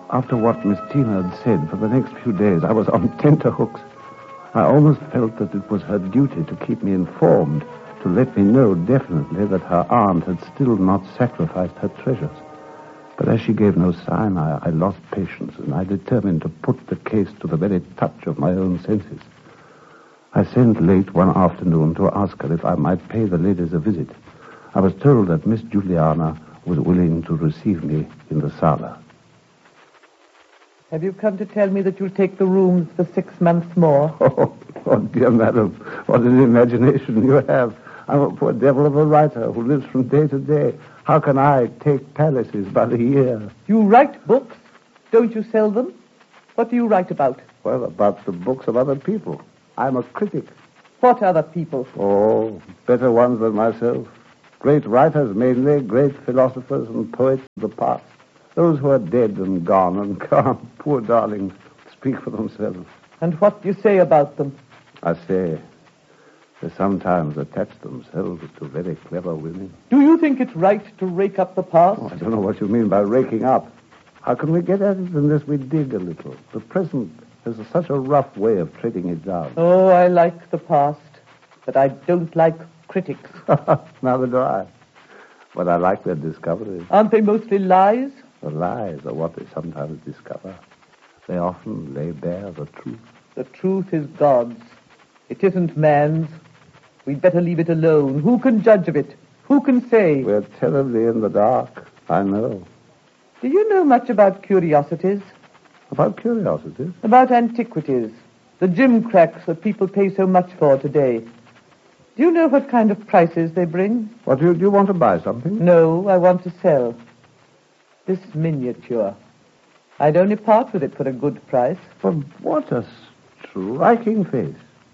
After what Miss Tina had said, for the next few days, I was on tenterhooks. I almost felt that it was her duty to keep me informed, to let me know definitely that her aunt had still not sacrificed her treasures. But as she gave no sign, I lost patience, and I determined to put the case to the very touch of my own senses. I sent late one afternoon to ask her if I might pay the ladies a visit. I was told that Miss Juliana was willing to receive me in the sala. Have you come to tell me that you'll take the rooms for 6 months more? Oh, dear madam, what an imagination you have. I'm a poor devil of a writer who lives from day to day. How can I take palaces by the year? You write books. Don't you sell them? What do you write about? Well, about the books of other people. I'm a critic. What other people? Oh, better ones than myself. Great writers mainly, great philosophers and poets of the past. Those who are dead and gone and can't, poor darlings, speak for themselves. And what do you say about them? I say, they sometimes attach themselves to very clever women. Do you think it's right to rake up the past? Oh, I don't know what you mean by raking up. How can we get at it unless we dig a little? The present has such a rough way of treading it down. Oh, I like the past, but I don't like critics. Neither do I. But I like their discoveries. Aren't they mostly lies? The lies are what they sometimes discover. They often lay bare the truth. The truth is God's. It isn't man's. We'd better leave it alone. Who can judge of it? Who can say? We're terribly in the dark, I know. Do you know much about curiosities? About curiosities? About antiquities. The gimcracks that people pay so much for today. Do you know what kind of prices they bring? What, do you want to buy something? No, I want to sell. This miniature. I'd only part with it for a good price. But what a striking face.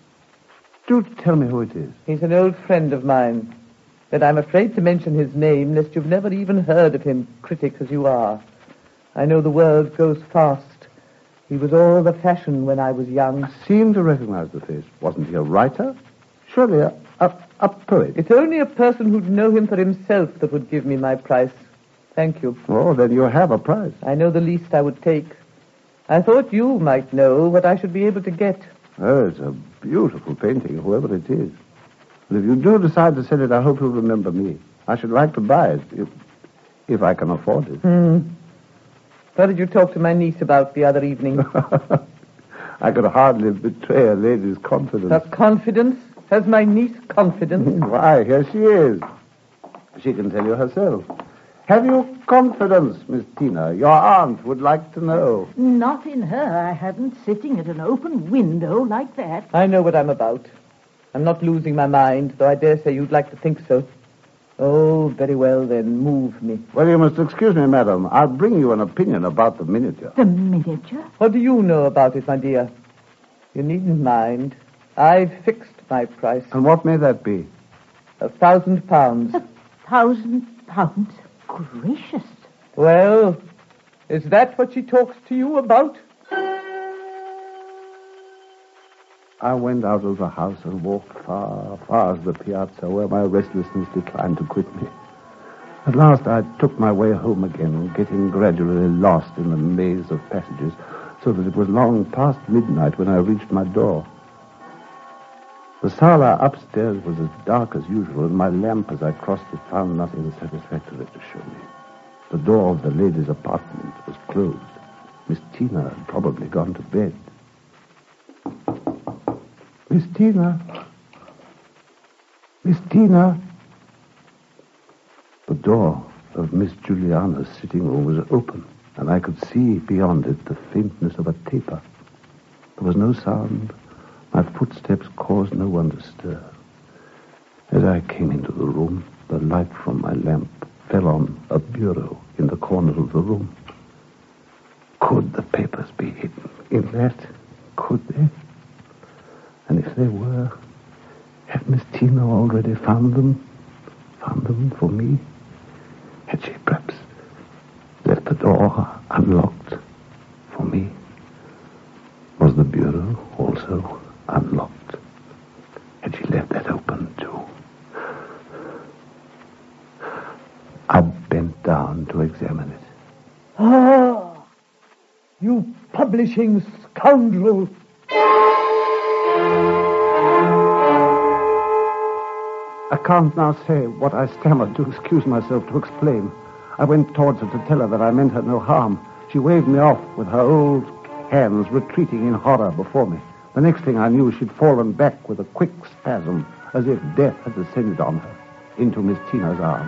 Do tell me who it is. He's an old friend of mine. But I'm afraid to mention his name, lest you've never even heard of him, critic as you are. I know the world goes fast. He was all the fashion when I was young. I seem to recognize the face. Wasn't he a writer? Surely a poet. It's only a person who'd know him for himself that would give me my price. Thank you. Oh, then you have a price. I know the least I would take. I thought you might know what I should be able to get. Oh, it's a beautiful painting, whoever it is. And if you do decide to sell it, I hope you'll remember me. I should like to buy it, if I can afford it. What did you talk to my niece about the other evening? I could hardly betray a lady's confidence. Her confidence? Has my niece confidence? Why, here she is. She can tell you herself. Have you confidence, Miss Tina? Your aunt would like to know. Not in her. I hadn't sitting at an open window like that. I know what I'm about. I'm not losing my mind, though I dare say you'd like to think so. Oh, very well, then, move me. Well, you must excuse me, madam. I'll bring you an opinion about the miniature. The miniature? What do you know about it, my dear? You needn't mind. I've fixed my price. And what may that be? £1,000. £1,000? Gracious. Well, is that what she talks to you about? I went out of the house and walked far, far as the piazza where my restlessness declined to quit me. At last I took my way home again, getting gradually lost in the maze of passages, so that it was long past midnight when I reached my door. The sala upstairs was as dark as usual, and my lamp, as I crossed it, found nothing satisfactory to show me. The door of the lady's apartment was closed. Miss Tina had probably gone to bed. Miss Tina? Miss Tina? The door of Miss Juliana's sitting room was open, and I could see beyond it the faintness of a taper. There was no sound. My footsteps caused no one to stir. As I came into the room, the light from my lamp fell on a bureau in the corner of the room. Could the papers be hidden in that? Could they? And if they were, had Miss Tina already found them? Found them for me? Had she perhaps left the door unlocked for me? Was the bureau also unlocked? Had she left that open too? I bent down to examine it. Oh, You publishing scoundrel! I can't now say what I stammered to excuse myself, to explain. I went towards her to tell her that I meant her no harm. She waved me off with her old hands, retreating in horror before me. The next thing I knew, she'd fallen back with a quick spasm, as if death had descended on her, into Miss Tina's arms.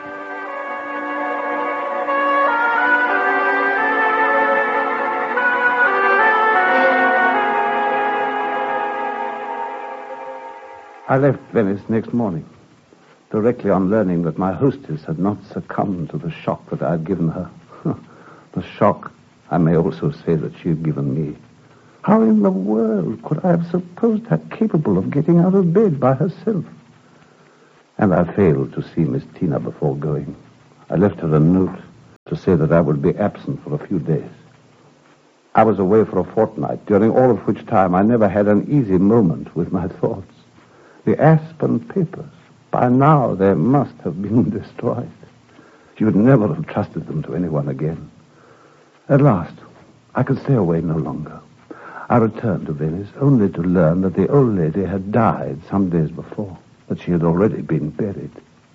I left Venice next morning, directly on learning that my hostess had not succumbed to the shock that I had given her. The shock, I may also say, that she had given me. How in the world could I have supposed her capable of getting out of bed by herself? And I failed to see Miss Tina before going. I left her a note to say that I would be absent for a few days. I was away for a fortnight, during all of which time I never had an easy moment with my thoughts. The Aspen papers, by now they must have been destroyed. She would never have trusted them to anyone again. At last, I could stay away no longer. I returned to Venice only to learn that the old lady had died some days before, that she had already been buried.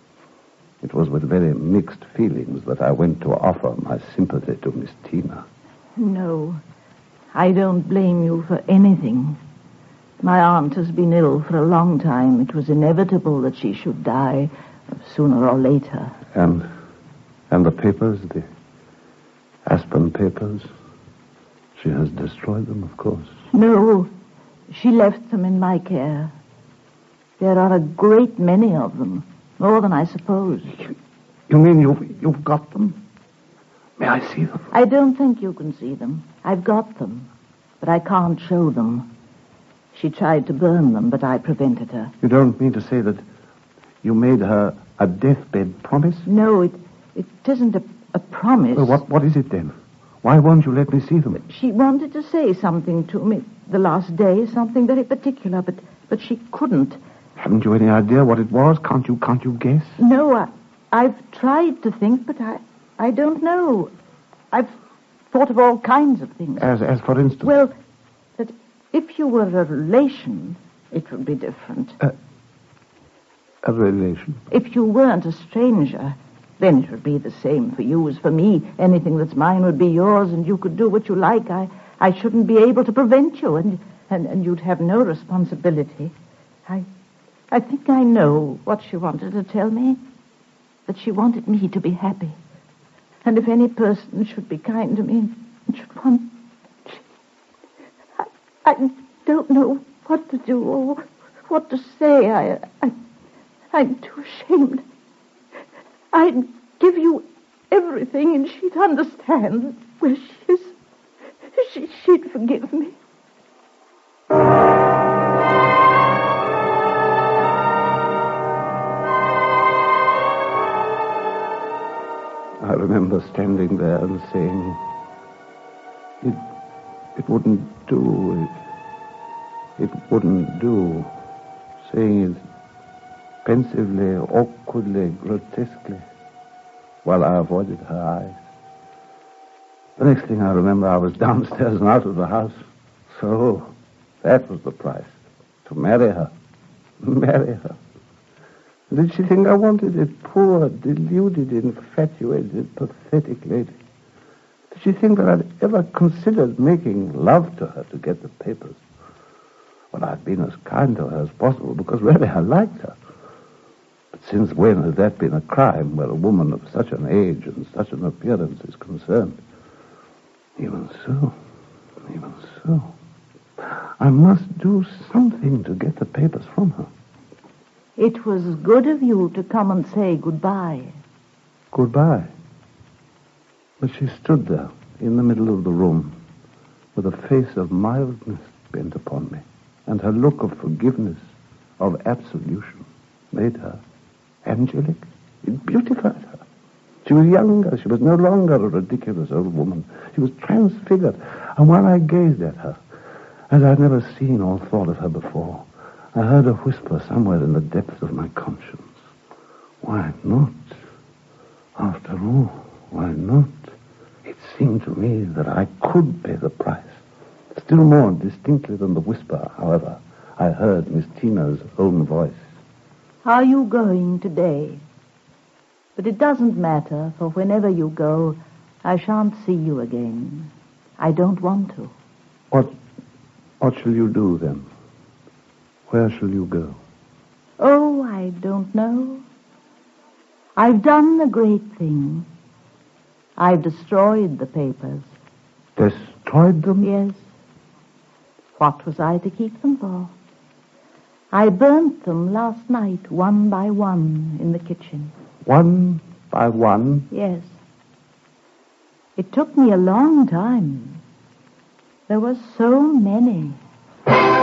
It was with very mixed feelings that I went to offer my sympathy to Miss Tina. No, I don't blame you for anything. My aunt has been ill for a long time. It was inevitable that she should die sooner or later. And the papers, the Aspen papers, she has destroyed them, of course. No, she left them in my care. There are a great many of them, more than I suppose. You mean you've got them? May I see them? I don't think you can see them. I've got them, but I can't show them. She tried to burn them, but I prevented her. You don't mean to say that you made her a deathbed promise? No, it isn't a promise. Well, what is it then? Why won't you let me see them? She wanted to say something to me the last day, something very particular, but she couldn't. Haven't you any idea what it was? Can't you guess? No, I've tried to think, but I don't know. I've thought of all kinds of things. As for instance? Well, that if you were a relation, it would be different. A relation? If you weren't a stranger, then it would be the same for you as for me. Anything that's mine would be yours, and you could do what you like. I shouldn't be able to prevent you, and you'd have no responsibility. I think I know what she wanted to tell me. That she wanted me to be happy. And if any person should be kind to me and should want... I don't know what to do or what to say. I'm too ashamed. I'd give you everything and she'd understand where she is. She'd forgive me. I remember standing there and saying, it wouldn't do. It wouldn't do. Saying it pensively, awkwardly, grotesquely, while I avoided her eyes. The next thing I remember, I was downstairs and out of the house. So, that was the price. To marry her. Marry her. Did she think I wanted it? Poor, deluded, infatuated, pathetic lady. Did she think that I'd ever considered making love to her to get the papers? Well, I'd been as kind to her as possible because really I liked her. But since when has that been a crime where a woman of such an age and such an appearance is concerned? Even so, I must do something to get the papers from her. It was good of you to come and say goodbye. Goodbye? But she stood there in the middle of the room with a face of mildness bent upon me, and her look of forgiveness, of absolution, made her angelic. It beautified her. She was younger. She was no longer a ridiculous old woman. She was transfigured. And while I gazed at her, as I'd never seen or thought of her before, I heard a whisper somewhere in the depths of my conscience. Why not? After all, why not? It's seemed to me that I could pay the price. Still more distinctly than the whisper, however, I heard Miss Tina's own voice. Are you going today? But it doesn't matter, for whenever you go, I shan't see you again. I don't want to. What shall you do, then? Where shall you go? Oh, I don't know. I've done a great thing. I've destroyed the papers. Destroyed them? Yes. What was I to keep them for? I burnt them last night, one by one, in the kitchen. One by one? Yes. It took me a long time. There were so many.